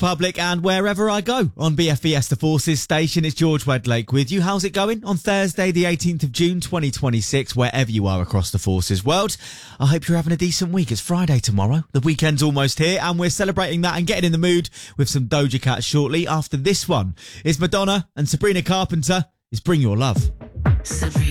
Public and wherever I go on BFBS The Forces station. It's George Wedlake with you. How's it going on Thursday the 18th of June 2026, wherever you are across the Forces world? I hope you're having a decent week. It's Friday tomorrow. The weekend's almost here and we're celebrating that and getting in the mood with some Doja Cat shortly. After this one is Madonna and Sabrina Carpenter. It's Bring Your Love. Sabrina.